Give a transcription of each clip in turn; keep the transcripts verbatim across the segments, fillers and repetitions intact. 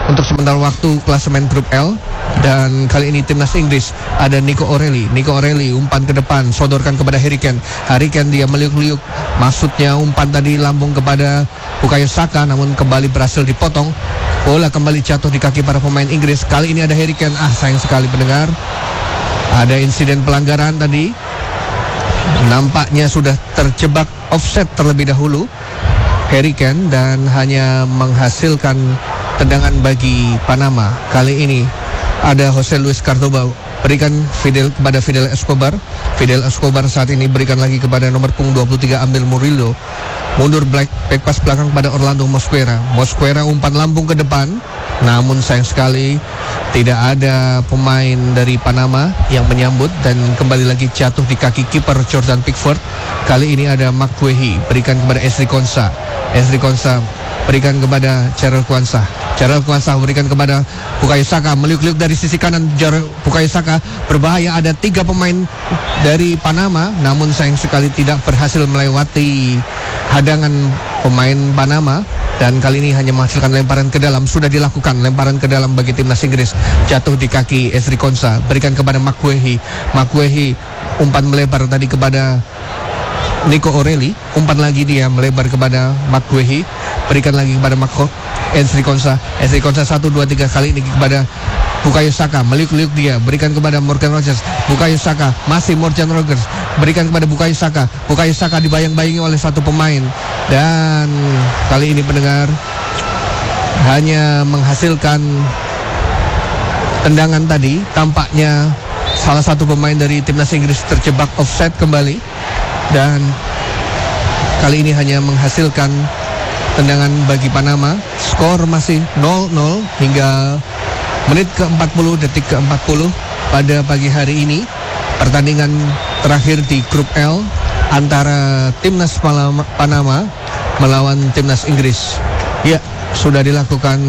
untuk sementara waktu klasemen grup L. Dan kali ini timnas Inggris ada Nico O'Reilly. Nico O'Reilly umpan ke depan, sodorkan kepada Harry Kane. Harry Kane dia meliuk-liuk, maksudnya umpan tadi lambung kepada Bukayo Saka, namun kembali berhasil dipotong. Bola kembali jatuh di kaki para pemain Inggris. Kali ini ada Harry Kane. Ah, sayang sekali pendengar, ada insiden pelanggaran tadi. Nampaknya sudah terjebak offset terlebih dahulu Harry Kane, dan hanya menghasilkan tendangan bagi Panama. Kali ini ada Jose Luis Cordoba, berikan Fidel kepada Fidel Escobar. Fidel Escobar saat ini berikan lagi kepada nomor punggung dua puluh tiga Amel Murillo. Mundur black, back pass belakang pada Orlando Mosquera. Mosquera umpan lambung ke depan, namun sayang sekali tidak ada pemain dari Panama yang menyambut, dan kembali lagi jatuh di kaki kiper Jordan Pickford. Kali ini ada McGuehi, berikan kepada Ezri Konsa. Ezri Konsa berikan kepada Gerald Kwanzaa. Gerald Kwanzaa berikan kepada Bukayo Saka, meliuk-liuk dari sisi kanan. Bukayo Saka berbahaya, ada tiga pemain dari Panama, namun sayang sekali tidak berhasil melewati hadangan pemain Panama, dan kali ini hanya menghasilkan lemparan ke dalam. Sudah dilakukan lemparan ke dalam bagi timnas Inggris, jatuh di kaki Ezri Konsa, berikan kepada McGuehi. McGuehi umpan melebar tadi kepada Nico O'Reilly, umpan lagi dia melebar kepada McGuehi, berikan lagi kepada Marco Ezri Konsa. Ezri Konsa satu dua tiga kali ini kepada Bukayo Saka, meliuk-liuk dia, berikan kepada Morgan Rogers. Bukayo Saka, masih Morgan Rogers, berikan kepada Bukayo Saka. Bukayo Saka dibayang-bayangi oleh satu pemain, dan kali ini pendengar hanya menghasilkan tendangan tadi. Tampaknya salah satu pemain dari timnas Inggris terjebak offside kembali, dan kali ini hanya menghasilkan tendangan bagi Panama. Skor masih nol nol hingga menit ke empat puluh, detik ke empat puluh pada pagi hari ini. Pertandingan terakhir di grup L antara timnas Panama melawan timnas Inggris. Ya, sudah dilakukan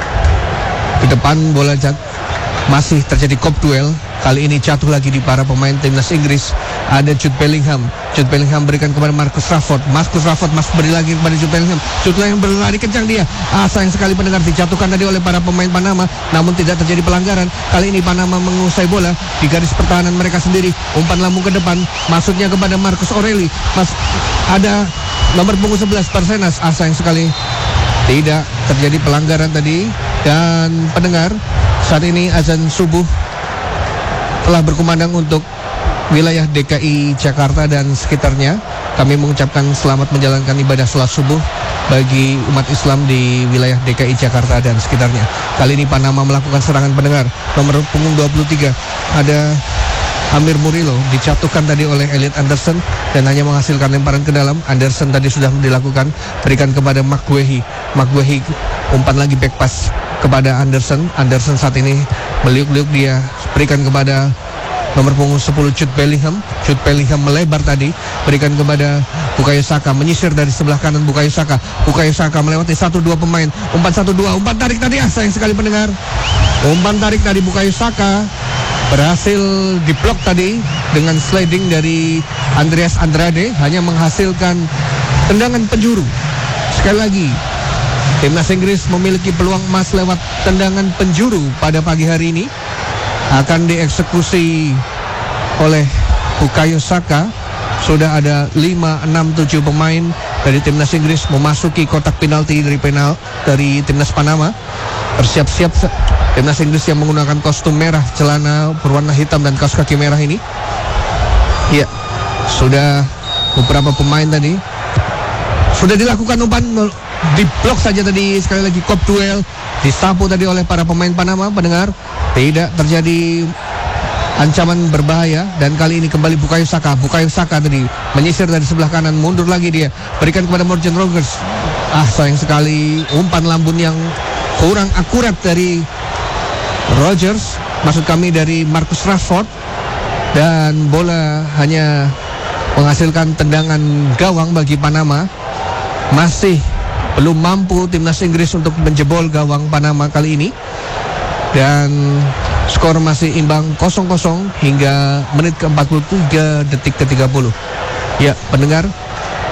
ke depan, bola jat masih terjadi kop duel. Kali ini jatuh lagi di para pemain timnas Inggris. Ada Jude Bellingham. Jude Bellingham berikan kepada Marcus Rashford. Marcus Rashford masih beri lagi kepada Jude Bellingham. Jude Bellingham berlari kencang dia. Ah, sayang sekali pendengar, dijatuhkan tadi oleh para pemain Panama, namun tidak terjadi pelanggaran. Kali ini Panama menguasai bola di garis pertahanan mereka sendiri. Umpan lambung ke depan, maksudnya kepada Marcus O'Reilly. Mas, ada nomor punggung sebelas Persenas. Ah, sayang sekali tidak terjadi pelanggaran tadi. Dan pendengar, saat ini azan subuh telah berkumandang untuk wilayah D K I Jakarta dan sekitarnya. Kami mengucapkan selamat menjalankan ibadah salat subuh bagi umat Islam di wilayah D K I Jakarta dan sekitarnya. Kali ini Panama melakukan serangan pendengar. Nomor punggung dua puluh tiga ada Amir Murillo, dijatuhkan tadi oleh Elliot Anderson dan hanya menghasilkan lemparan ke dalam. Anderson tadi sudah dilakukan, berikan kepada McGuehi. McGuehi umpan lagi back pass kepada Anderson. Anderson saat ini meliuk-liuk dia, berikan kepada nomor punggung sepuluh Jude Bellingham. Jude Bellingham melebar tadi, berikan kepada Bukayo Saka, menyisir dari sebelah kanan Bukayo Saka. Bukayo Saka melewati satu dua pemain, umpan satu dua, umpan tarik tadi, ah sayang sekali pendengar. Umpan tarik tadi Bukayo Saka berhasil diblok tadi dengan sliding dari Andreas Andrade, hanya menghasilkan tendangan penjuru. Sekali lagi, timnas Inggris memiliki peluang emas lewat tendangan penjuru pada pagi hari ini. Akan dieksekusi oleh Bukayo Saka. Sudah ada lima, enam, tujuh pemain dari timnas Inggris memasuki kotak penalti dari penal dari timnas Panama. Bersiap-siap timnas Inggris yang menggunakan kostum merah, celana berwarna hitam dan kaos kaki merah ini. Ya, sudah beberapa pemain tadi sudah dilakukan umpan, diblok saja tadi. Sekali lagi kop duel disapu tadi oleh para pemain Panama. Pendengar, tidak terjadi ancaman berbahaya, dan kali ini kembali Bukayo Saka. Bukayo Saka tadi menyisir dari sebelah kanan, mundur lagi dia, berikan kepada Morgan Rogers. Ah, sayang sekali umpan lambun yang kurang akurat dari Rogers, maksud kami dari Marcus Rashford, dan bola hanya menghasilkan tendangan gawang bagi Panama. Masih belum mampu timnas Inggris untuk menjebol gawang Panama kali ini, dan skor masih imbang kosong kosong hingga menit ke empat puluh tiga, detik ke tiga puluh. Ya pendengar,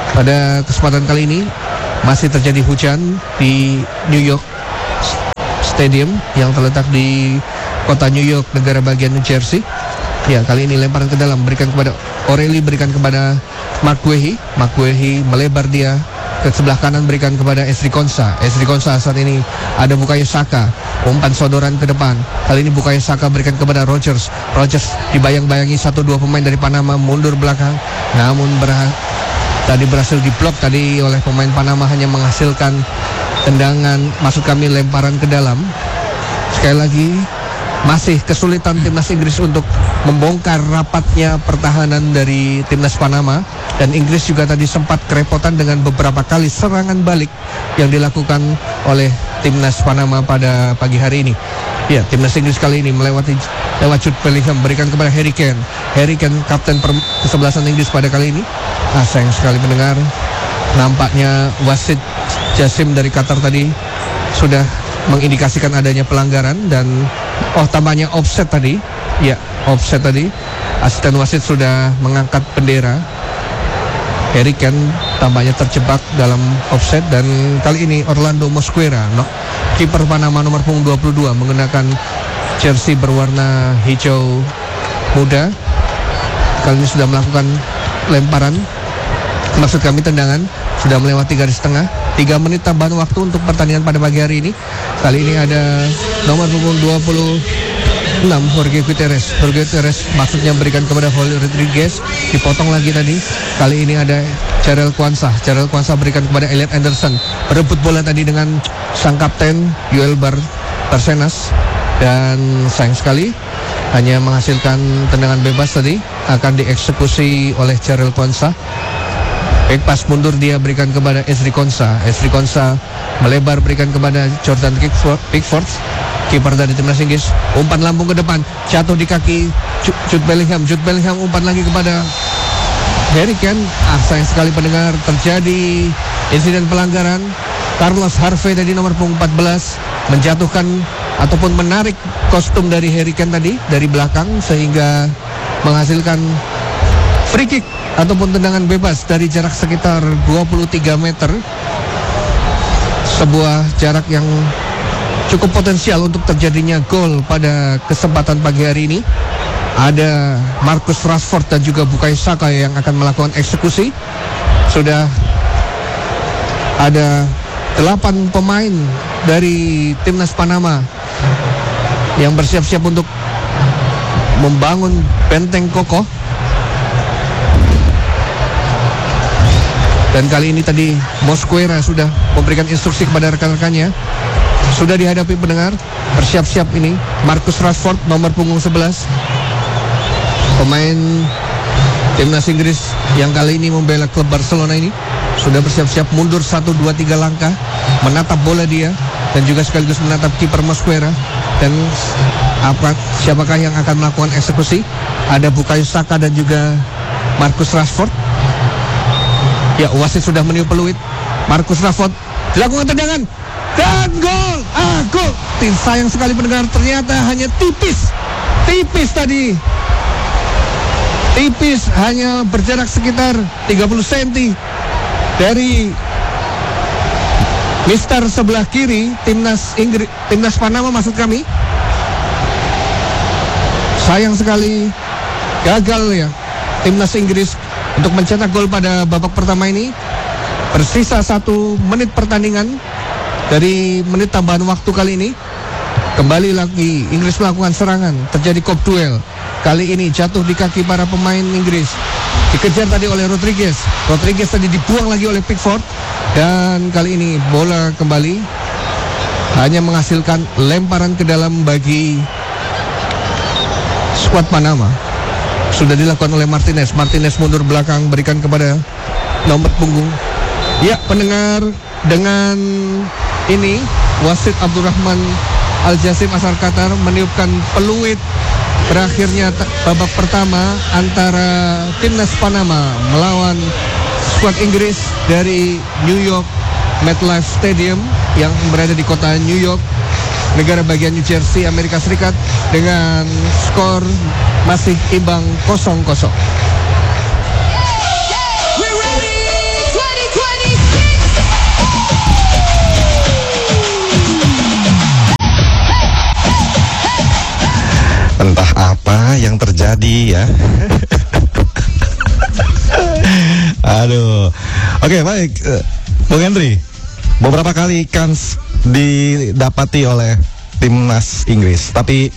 pada kesempatan kali ini masih terjadi hujan di New York Stadium yang terletak di kota New York, negara bagian New Jersey. Ya, kali ini lemparan ke dalam, berikan kepada O'Reilly, berikan kepada Mark Wehi. Mark Wehi melebar dia ke sebelah kanan, berikan kepada Ezri Konsa. Ezri Konsa saat ini ada Bukayo Saka, umpan sodoran ke depan. Kali ini Bukayo Saka berikan kepada Rogers. Rogers dibayang-bayangi satu dua pemain dari Panama, mundur belakang, namun berha- tadi berhasil diblok tadi oleh pemain Panama, hanya menghasilkan tendangan, maksud kami lemparan ke dalam. Sekali lagi masih kesulitan timnas Inggris untuk membongkar rapatnya pertahanan dari timnas Panama, dan Inggris juga tadi sempat kerepotan dengan beberapa kali serangan balik yang dilakukan oleh timnas Panama pada pagi hari ini. Ya, timnas Inggris kali ini melewati lewat Jude Bellingham, berikan kepada Harry Kane. Harry Kane, kapten kesebelasan Inggris pada kali ini. Ah, sayang sekali pendengar, nampaknya wasit Jasim dari Qatar tadi sudah mengindikasikan adanya pelanggaran, dan oh tampaknya offset tadi. Ya, offset tadi. Asisten wasit sudah mengangkat bendera. Harry Kane tampaknya terjebak dalam offset, dan kali ini Orlando Mosquera, no, kiper Panama nomor punggung dua puluh dua, menggunakan jersey berwarna hijau muda. Kali ini sudah melakukan lemparan, maksud kami tendangan, sudah melewati garis tengah. Tiga menit tambahan waktu untuk pertandingan pada pagi hari ini. Kali ini ada nomor punggung dua puluh enam, Jorge Gutierrez. Jorge Gutierrez maksudnya berikan kepada Holly Rodriguez, dipotong lagi tadi. Kali ini ada Jarell Quansah. Jarell Quansah berikan kepada Elliot Anderson. Berebut bola tadi dengan sang kapten Yoel Bar Barcenas, dan sayang sekali hanya menghasilkan tendangan bebas tadi, akan dieksekusi oleh Jarell Quansah. Back pass mundur dia berikan kepada Ezri Konsa. Ezri Konsa melebar berikan kepada Jordan Pickford, kiper dari timnas Inggris. Umpan lambung ke depan, jatuh di kaki Jude Bellingham. Jude Bellingham umpan lagi kepada Harry Kane. Ah, sayang sekali pendengar, terjadi insiden pelanggaran. Carlos Harvey tadi nomor punggung empat belas menjatuhkan ataupun menarik kostum dari Harry Kane tadi dari belakang, sehingga menghasilkan free kick ataupun tendangan bebas dari jarak sekitar dua puluh tiga meter. Sebuah jarak yang cukup potensial untuk terjadinya gol pada kesempatan pagi hari ini. Ada Marcus Rashford dan juga Bukayo Saka yang akan melakukan eksekusi. Sudah ada delapan pemain dari timnas Panama yang bersiap-siap untuk membangun benteng kokoh. Dan kali ini tadi Mosquera sudah memberikan instruksi kepada rekan-rekannya. Sudah dihadapi pendengar, bersiap-siap ini Marcus Rashford nomor punggung sebelas, pemain timnas Inggris yang kali ini membela klub Barcelona ini. Sudah bersiap-siap mundur satu dua tiga langkah, menatap bola dia, dan juga sekaligus menatap kiper Mosquera. Dan apa, siapakah yang akan melakukan eksekusi? Ada Bukayo Saka dan juga Marcus Rashford. Ya, wasit sudah meniup peluit. Marcus Rashford dilakukan tendangan dan gol. Ah, gol. Sayang sekali pendengar, ternyata hanya tipis. Tipis tadi. Tipis, hanya berjarak sekitar tiga puluh sentimeter dari mister sebelah kiri timnas Inggris, timnas Panama maksud kami. Sayang sekali gagal ya timnas Inggris untuk mencetak gol pada babak pertama ini. Bersisa satu menit pertandingan dari menit tambahan waktu kali ini. Kembali lagi Inggris melakukan serangan, terjadi kop duel. Kali ini jatuh di kaki para pemain Inggris. Dikejar tadi oleh Rodriguez. Rodriguez tadi dibuang lagi oleh Pickford. Dan kali ini bola kembali hanya menghasilkan lemparan ke dalam bagi skuad Panama. Sudah dilakukan oleh Martinez. Martinez mundur belakang, berikan kepada nomor punggung. Ya, pendengar, dengan ini wasit Abdurrahman Al-Jasim asal Qatar meniupkan peluit berakhirnya babak pertama antara timnas Panama melawan skuad Inggris dari New York MetLife Stadium yang berada di kota New York, negara bagian New Jersey, Amerika Serikat, dengan skor masih imbang kosong kosong. Entah apa yang terjadi ya. Aduh. Oke, baik. Uh, Bung Henry, beberapa kali kans didapati oleh timnas Inggris, tapi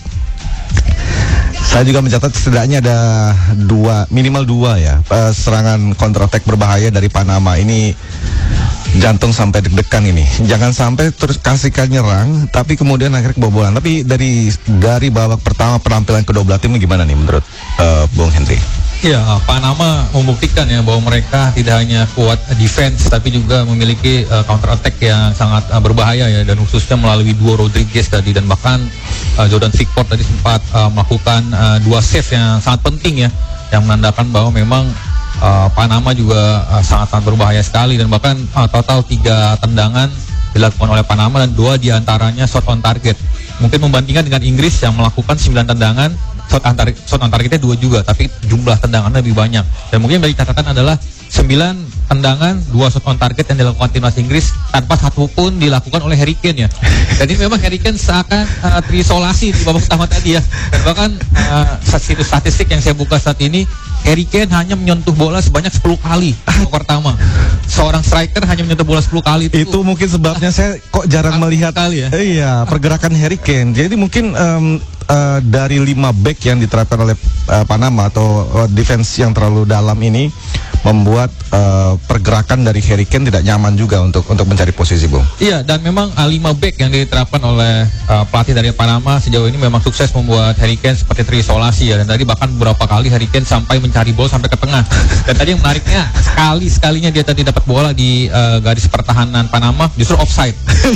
saya juga mencatat setidaknya ada dua, minimal dua ya, uh, serangan counter attack berbahaya dari Panama. Ini jantung sampai deg-degan ini. Jangan sampai terus kasihkan nyerang, tapi kemudian akhirnya kebobolan. Tapi dari dari babak pertama penampilan kedua belah tim gimana nih menurut uh, Bung Henry? Ya, Panama membuktikan ya bahwa mereka tidak hanya kuat defense, tapi juga memiliki uh, counter attack yang sangat uh, berbahaya ya, dan khususnya melalui duo Rodriguez tadi, dan bahkan uh, Jordan Pickford tadi sempat uh, melakukan uh, dua save yang sangat penting ya, yang menandakan bahwa memang Uh, Panama juga uh, sangat-sangat berbahaya sekali, dan bahkan uh, total tiga tendangan dilakukan oleh Panama dan dua diantaranya shot on target. Mungkin membandingkan dengan Inggris yang melakukan sembilan tendangan, shot on target, shot on targetnya dua juga, tapi jumlah tendangannya lebih banyak. Dan mungkin dari catatan adalah sembilan tendangan, dua shot on target yang dilakukan timnas Inggris tanpa satu pun dilakukan oleh Harry Kane ya. Jadi memang Harry Kane seakan uh, terisolasi di babak pertama tadi ya. Dan bahkan uh, situs statistik yang saya buka saat ini, Harry Kane hanya menyentuh bola sebanyak sepuluh kali babak pertama. Seorang striker hanya menyentuh bola sepuluh kali. Itu, itu mungkin sebabnya saya kok jarang melihat kali ya. Iya, pergerakan Harry Kane. Jadi mungkin um, uh, dari lima back yang diterapkan oleh uh, Panama atau uh, defense yang terlalu dalam ini membuat uh, pergerakan dari Harry Kane tidak nyaman juga untuk untuk mencari posisi, Bung. Iya, dan memang uh, lima back yang diterapkan oleh uh, pelatih dari Panama sejauh ini memang sukses membuat Harry Kane seperti terisolasi ya, dan tadi bahkan beberapa kali Harry Kane sampai mencari bola sampai ke tengah. Dan tadi yang menariknya, sekali-sekalinya dia tadi dapat bola di uh, garis pertahanan Panama justru offside.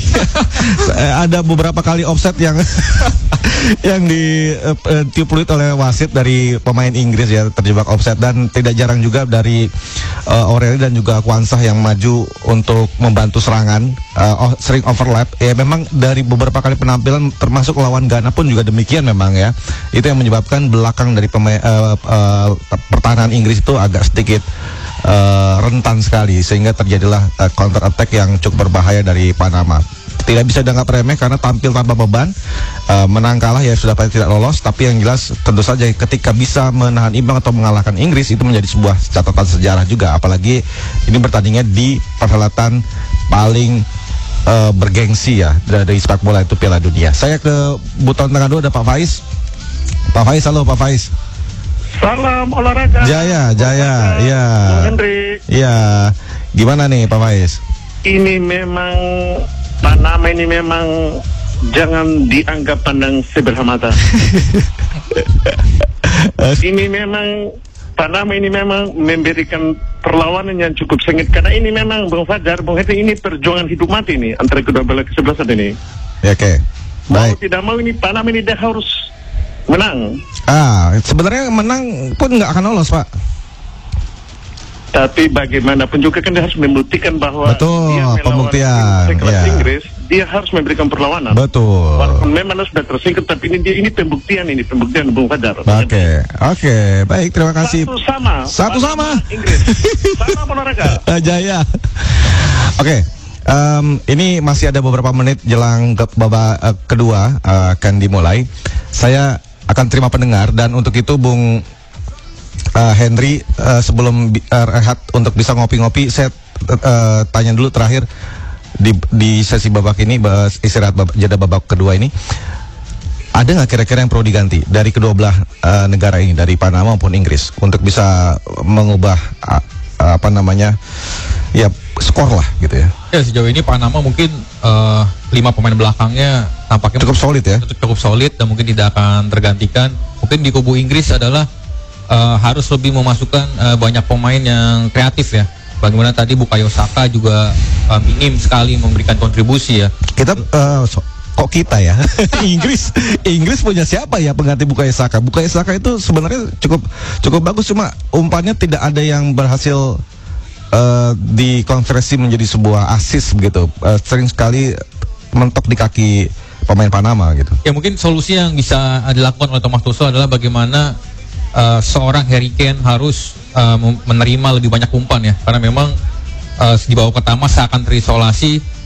Ada beberapa kali offside yang yang ditiup peluit oleh wasit dari pemain Inggris ya, terjebak offside. Dan tidak jarang juga dari uh, Aureli dan juga Kwanzaa yang maju untuk membantu serangan, uh, oh, sering overlap. Ya memang dari beberapa kali penampilan termasuk lawan Ghana pun juga demikian memang ya. Itu yang menyebabkan belakang dari pemain uh, uh, pertahanan Inggris itu agak sedikit uh, rentan sekali, sehingga terjadilah uh, counter attack yang cukup berbahaya dari Panama. Tidak bisa dianggap remeh karena tampil tanpa beban, uh, menang kalah ya sudah pasti tidak lolos. Tapi yang jelas tentu saja ketika bisa menahan imbang atau mengalahkan Inggris itu menjadi sebuah catatan sejarah juga. Apalagi ini bertandingnya di perhelatan paling uh, bergengsi ya dari sepak bola, itu Piala Dunia. Saya ke button tengah dua ada Pak Faiz. Pak Faiz, halo Pak Faiz. Salam olahraga. Jaya, Jaya, iya. Henry. Iya. Gimana nih Pak Faiz? Ini memang Panama ini memang jangan dianggap pandang sebelah mata. Ini memang Panama ini memang memberikan perlawanan yang cukup sengit, karena ini memang Bung Fajar, Bung Heti, ini perjuangan hidup mati ini antara kedua belah kesebelasan ini. Ya, oke. Okay. Mau tidak mau ini Panama ini dia harus menang. Ah, sebenarnya menang pun nggak akan lolos, Pak. Tapi bagaimanapun juga kan dia harus membuktikan bahwa betul, dia pembuktian kelas ya. Inggris, dia harus memberikan perlawanan. Betul. Walaupun memang sudah tersingkir, tapi ini dia ini pembuktian ini pembuktian Bung Fajar. Oke, okay. oke, okay. Baik, terima kasih. Satu sama. Satu sama. Inggris. Sama olahraga. Jaya. Oke. Okay. Um, ini masih ada beberapa menit jelang ke babak uh, kedua uh, akan dimulai. Saya akan terima pendengar, dan untuk itu Bung Uh, Henry, uh, sebelum uh, rehat untuk bisa ngopi-ngopi, saya uh, tanya dulu terakhir di, di sesi babak ini, istirahat babak, jeda babak kedua ini, ada nggak kira-kira yang perlu diganti dari kedua belah uh, negara ini, dari Panama maupun Inggris, untuk bisa mengubah uh, apa namanya ya skor lah gitu ya? Ya, sejauh ini Panama mungkin uh, lima pemain belakangnya tampaknya cukup solid ya, cukup solid dan mungkin tidak akan tergantikan. Mungkin di kubu Inggris adalah Uh, harus lebih memasukkan uh, banyak pemain yang kreatif ya. Bagaimana tadi Bukayo Saka juga uh, minim sekali memberikan kontribusi ya. Kita uh, so, kok kita ya Inggris Inggris punya siapa ya pengganti Bukayo Saka? Bukayo Saka itu sebenarnya cukup cukup bagus, cuma umpannya tidak ada yang berhasil uh, dikonversi menjadi sebuah assist begitu. Uh, sering sekali mentok di kaki pemain Panama gitu. Ya, mungkin solusi yang bisa dilakukan oleh Thomas Tuchel adalah bagaimana Uh, seorang Harry Kane harus uh, menerima lebih banyak umpan ya, karena memang uh, di babak pertama seakan terisolasi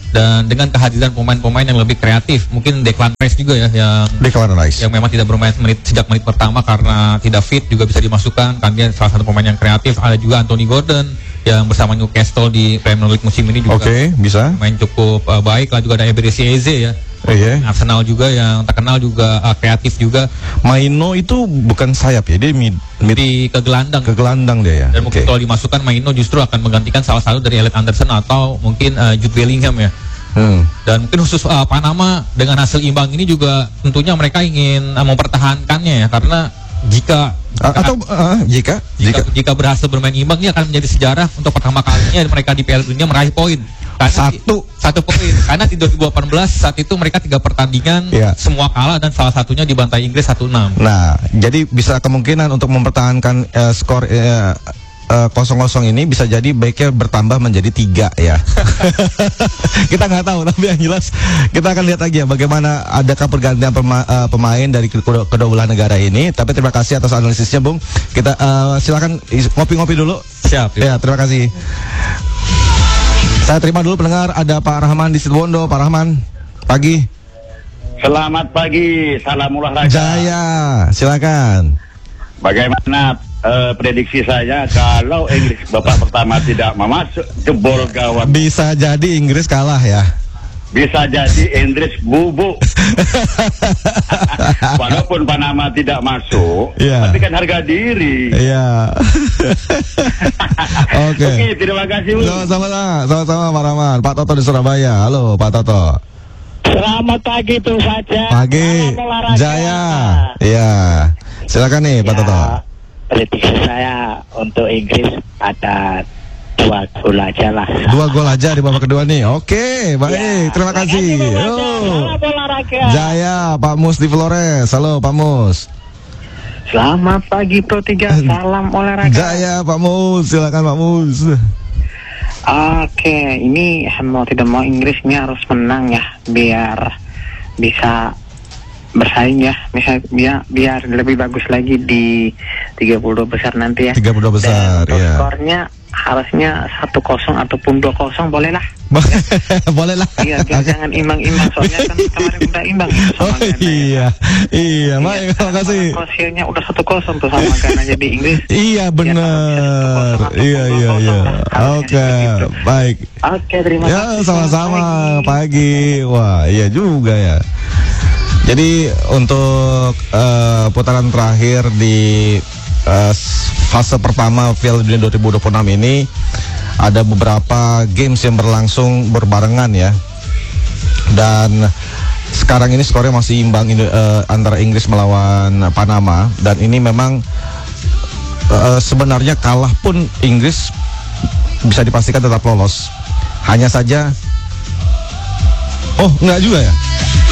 dan dengan kehadiran pemain-pemain yang lebih kreatif, mungkin Declan Rice juga ya yang Declan Rice yang memang tidak bermain menit sejak menit pertama karena tidak fit juga bisa dimasukkan kan, dia salah satu pemain yang kreatif. Ada juga Anthony Gordon yang bersama Newcastle di Premier League musim ini juga Oke, bisa. main cukup uh, baik lah. Juga ada Eberechi Eze ya, Oh, iya. Arsenal juga yang terkenal juga uh, kreatif juga Maino itu bukan sayap ya, dia mid, mid di ke gelandang. ke gelandang dia ya. Dan mungkin Oke. kalau dimasukkan Maino justru akan menggantikan salah satu dari Elliot Anderson atau mungkin uh, Jude Bellingham ya. Hmm. Dan mungkin khusus uh, Panama dengan hasil imbang ini juga tentunya mereka ingin uh, mempertahankannya ya, karena jika A- atau uh, jika jika, jika jika berhasil bermain imbang ini akan menjadi sejarah untuk pertama kalinya mereka di Piala Dunia meraih poin. Karena Satu. di, satu poin. Karena di dua ribu delapan belas saat itu mereka tiga pertandingan Iya. semua kalah dan salah satunya dibantai Inggris satu enam. Nah, jadi bisa kemungkinan untuk mempertahankan uh, skor uh, uh, kosong-kosong ini bisa jadi baiknya bertambah menjadi tiga ya. Kita nggak tahu, tapi yang jelas kita akan lihat lagi ya bagaimana adakah pergantian pema- uh, pemain dari kedua, kedua belah negara ini. Tapi terima kasih atas analisisnya, Bung. Kita uh, silakan is- ngopi-ngopi dulu. Siap. Ya, terima kasih. Saya terima dulu pendengar, ada Pak Rahman di Situbondo. Pak Rahman, pagi. Selamat pagi, salam olahraga. Jaya, silakan. Bagaimana eh, prediksi saya kalau Inggris babak pertama tidak memasuk jebol gawat, Bisa jadi Inggris kalah ya. bisa jadi Inggris bubuk. Walaupun Panama tidak masuk, Iya. tapi kan harga diri. Iya. Oke. Oke, terima kasih. Bu. Sama-sama, sama-sama Pak Rahman. Pak Toto di Surabaya. Halo Pak Toto. Selamat pagi tuh saja. Pagi. Salam olahraga. Jaya. Iya. Silakan nih Pak Ya, Toto. prediksi saya untuk Inggris ada dua gol aja lah. Dua gol aja di babak kedua nih. Oke, baik. Ya, Terima kasih. Bung Fajar. Oh. Salam olahraga. Jaya, Pak Mus di Flores. Halo Pak Mus. Selamat pagi Pro tiga. Salam olahraga. Jaya, Pak Mus. Silakan Pak Mus. Oke, ini mau tidak mau Inggris ini harus menang ya biar bisa bersaing ya, misal biar biar lebih bagus lagi di tiga puluh dua besar nanti ya. tiga puluh dua besar, Dan untuk ya. skornya harusnya satu kosong ataupun dua kosong boleh lah. Boleh lah. Iya, biar jangan imbang-imbang soalnya kan kemarin udah imbang itu sama Oh Ghana. iya. Iya, baik. Terima kasih. Kroasianya udah satu kosong tuh sama Ghana jadi Inggris. Iya benar. Iya iya iya. Oke, baik. Oke, terima Ya kasih. sama-sama Selamat pagi. pagi. Wah iya juga ya. Jadi untuk eh, putaran terakhir di eh, fase pertama Piala Dunia dua ribu dua puluh enam ini ada beberapa games yang berlangsung berbarengan ya. Dan sekarang ini skornya masih imbang Indo- eh, antara Inggris melawan Panama, dan ini memang eh, sebenarnya kalah pun Inggris bisa dipastikan tetap lolos. Hanya saja oh enggak juga ya,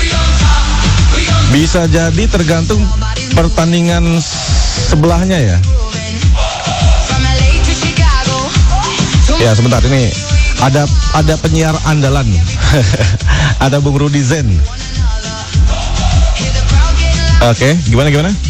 bisa jadi tergantung pertandingan sebelahnya ya. Ya sebentar, ini ada ada penyiar andalan. Ada Bung Rudi Zen. Oke, gimana gimana?